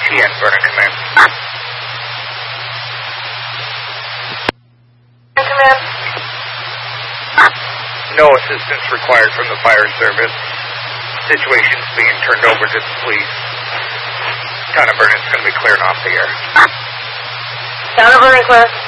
TN, Vernon Command. Command. No assistance required from the fire service. Situation's being turned over to the police. Town of Vernon's going to be clearing off the air. Town of Vernon clear.